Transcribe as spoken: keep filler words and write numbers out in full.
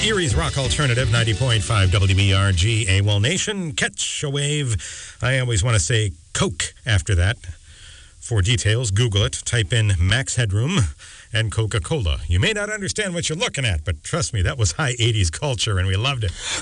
Erie's Rock Alternative, ninety point five W B R G, AWOL Nation, catch a wave. I always want to say Coke after that. For details, Google it, type in Max Headroom and Coca-Cola. You may not understand what you're looking at, but trust me, that was high eighties culture and we loved it.